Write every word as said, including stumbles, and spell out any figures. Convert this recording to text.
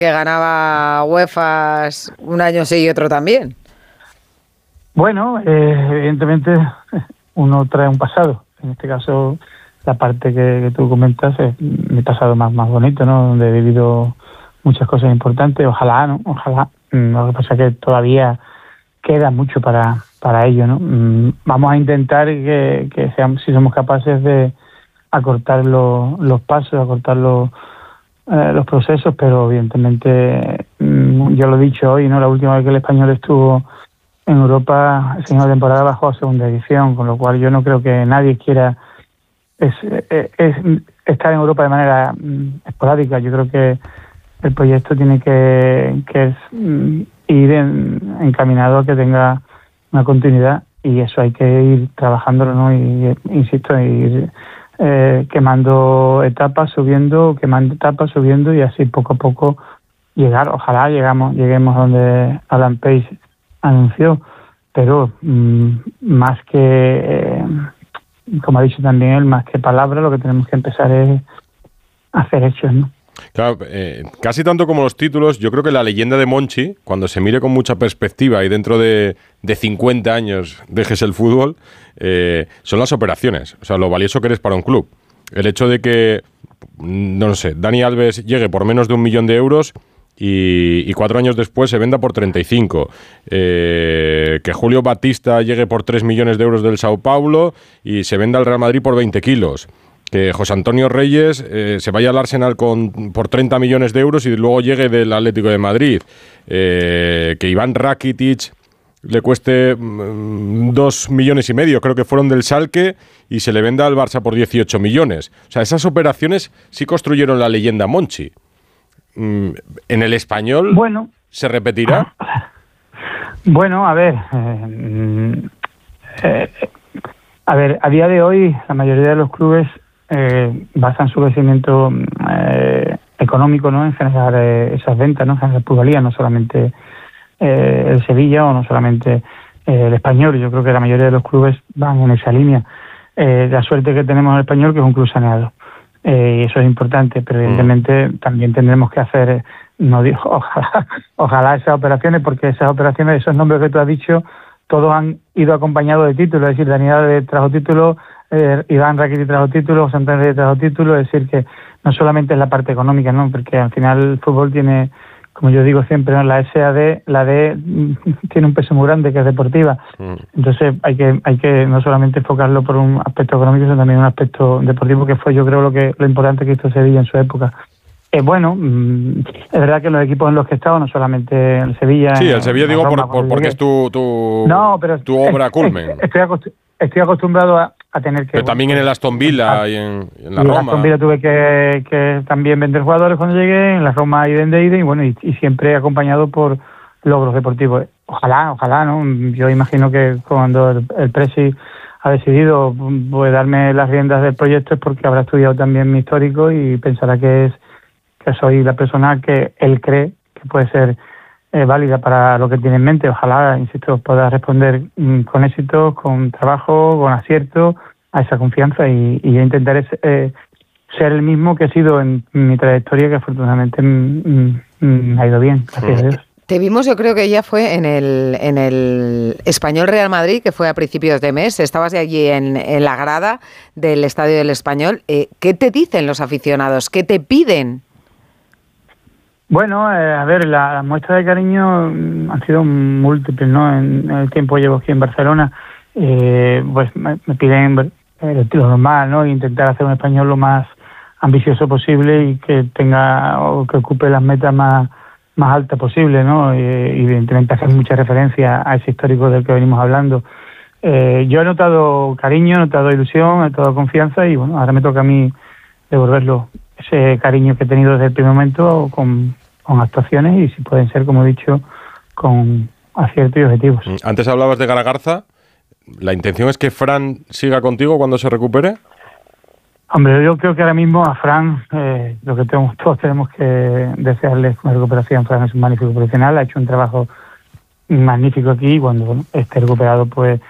que ganaba UEFAs un año sí y otro también. Bueno, eh, evidentemente uno trae un pasado. En este caso, la parte que, que tú comentas es mi pasado más, más bonito, ¿no? Donde he vivido muchas cosas importantes. Ojalá, ¿no? Ojalá. Lo que pasa es que todavía queda mucho para, para ello, ¿no? Vamos a intentar que, que seamos, si somos capaces de acortar los, los pasos, acortar los, eh, los procesos, pero evidentemente, yo lo he dicho hoy, ¿no? La última vez que el Español estuvo en Europa, esa misma temporada bajó a segunda división, con lo cual yo no creo que nadie quiera es, es, es estar en Europa de manera esporádica. Yo creo que el proyecto tiene que, que es, ir en, encaminado a que tenga una continuidad, y eso hay que ir trabajándolo, ¿no? Y insisto, ir eh, quemando etapas, subiendo, quemando etapas, subiendo, y así poco a poco llegar. Ojalá llegamos, lleguemos donde Alan Pace anunció, pero mmm, más que, eh, como ha dicho también él, más que palabras, lo que tenemos que empezar es hacer hechos, ¿no? Claro, eh, casi tanto como los títulos, yo creo que la leyenda de Monchi, cuando se mire con mucha perspectiva y dentro de, de cincuenta años dejes el fútbol, eh, son las operaciones, o sea, lo valioso que eres para un club. El hecho de que, no sé, Dani Alves llegue por menos de un millón de euros y, y cuatro años después se venda por treinta y cinco. Eh, que Julio Batista llegue por tres millones de euros del Sao Paulo y se venda al Real Madrid por veinte kilos. Que José Antonio Reyes eh, se vaya al Arsenal con, por treinta millones de euros y luego llegue del Atlético de Madrid. Eh, que Iván Rakitic le cueste mm, dos millones y medio, creo que fueron del Schalke, y se le venda al Barça por dieciocho millones. O sea, esas operaciones sí construyeron la leyenda Monchi. Mm, ¿En el Español bueno, se repetirá? Bueno, a ver... Eh, eh, a ver, a día de hoy la mayoría de los clubes Eh, basan su crecimiento eh, económico, ¿no?, en generar eh, esas ventas, ¿no?, en generar plusvalía, no solamente eh, el Sevilla o no solamente eh, el Español. Yo creo que la mayoría de los clubes van en esa línea. Eh, la suerte que tenemos en el Español, que es un club saneado, eh, y eso es importante, pero evidentemente mm. también tendremos que hacer, no digo, ojalá, ojalá esas operaciones, porque esas operaciones, esos nombres que tú has dicho, todos han ido acompañados de títulos. Es decir, Daniel de trajo títulos, eh, Iván Rakitic trajo títulos, José Antonio trajo títulos. Es decir, que no solamente es la parte económica, ¿no?, porque al final el fútbol tiene, como yo digo siempre, ¿no?, la S A D, la D tiene un peso muy grande, que es deportiva. Mm. Entonces hay que hay que no solamente enfocarlo por un aspecto económico, sino también un aspecto deportivo, que fue, yo creo, lo que lo importante que hizo Sevilla en su época. Eh, bueno, es verdad que los equipos en los que he estado, no solamente el Sevilla... Sí, el Sevilla digo Roma, por, por, porque es tu, tu, no, pero tu obra culmen. Estoy, acost- estoy acostumbrado a, a tener que... Pero bueno, también en el Aston Villa y en, en la y Roma. En Aston Villa tuve que, que también vender jugadores cuando llegué, en la Roma iden de iden, y bueno, y, y siempre acompañado por logros deportivos. Ojalá, ojalá, ¿no? Yo imagino que cuando el, el Presi ha decidido pues, darme las riendas del proyecto es porque habrá estudiado también mi histórico y pensará que es que soy la persona que él cree que puede ser eh, válida para lo que tiene en mente. Ojalá, insisto, pueda responder mmm, con éxito, con trabajo, con acierto a esa confianza, y, y yo intentaré eh, ser el mismo que he sido en mi trayectoria, que afortunadamente mmm, mmm, ha ido bien, gracias a Dios. Te vimos, yo creo que ya fue en el en el Español Real Madrid, que fue a principios de mes. Estabas allí en, en la grada del Estadio del Español. Eh, ¿Qué te dicen los aficionados? ¿Qué te piden? Bueno, eh, a ver, la, la muestra de cariño han sido múltiples, ¿no? En, en el tiempo que llevo aquí en Barcelona, eh, pues me, me piden el tiro normal, ¿no? Intentar hacer un Español lo más ambicioso posible y que tenga o que ocupe las metas más más altas posible, ¿no? Eh, y evidentemente hacer mucha referencia a ese histórico del que venimos hablando. Eh, yo he notado cariño, he notado ilusión, he notado confianza, y bueno, ahora me toca a mí devolverlo, ese cariño que he tenido desde el primer momento con, con actuaciones, y si pueden ser, como he dicho, con aciertos y objetivos. Antes hablabas de Garagarza. ¿La intención es que Fran siga contigo cuando se recupere? Hombre, yo creo que ahora mismo a Fran, eh, lo que tenemos, todos tenemos que desearle una recuperación. Fran es un magnífico profesional, ha hecho un trabajo magnífico aquí, y cuando bueno, esté recuperado, pues